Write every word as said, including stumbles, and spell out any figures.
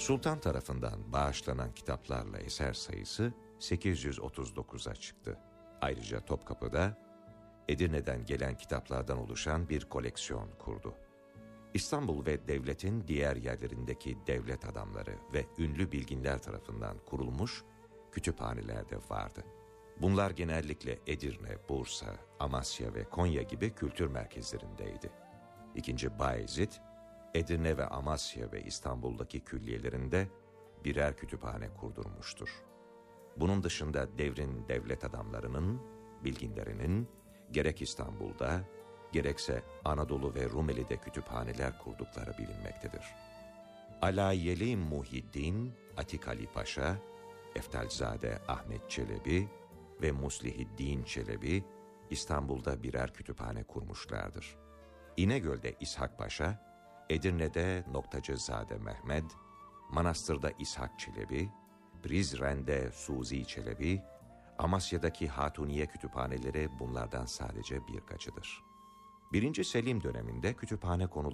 Sultan tarafından bağışlanan kitaplarla eser sayısı sekiz yüz otuz dokuza çıktı. Ayrıca Topkapı'da Edirne'den gelen kitaplardan oluşan bir koleksiyon kurdu. İstanbul ve devletin diğer yerlerindeki devlet adamları ve ünlü bilginler tarafından kurulmuş kütüphaneler de vardı. Bunlar genellikle Edirne, Bursa, Amasya ve Konya gibi kültür merkezlerindeydi. İkinci Bayezid, Edirne ve Amasya ve İstanbul'daki külliyelerinde birer kütüphane kurdurmuştur. Bunun dışında devrin devlet adamlarının, bilginlerinin gerek İstanbul'da, gerekse Anadolu ve Rumeli'de kütüphaneler kurdukları bilinmektedir. Alayeli Muhiddin, Atik Ali Paşa, Eftalzade Ahmet Çelebi ve Muslihiddin Çelebi İstanbul'da birer kütüphane kurmuşlardır. İnegöl'de İshak Paşa, Edirne'de Noktacızade Mehmed, Manastır'da İshak Çelebi, Prizren'de Suzi Çelebi, Amasya'daki Hatuniye kütüphaneleri bunlardan sadece birkaçıdır. Birinci Selim döneminde kütüphane konuları